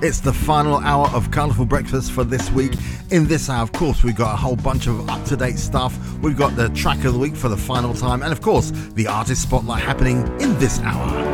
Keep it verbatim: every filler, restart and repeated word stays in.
It's the final hour of Colourful Breakfast for this week. In this hour, of course, we've got a whole bunch of up-to-date stuff. We've got the track of the week for the final time, and of course, the artist spotlight happening in this hour.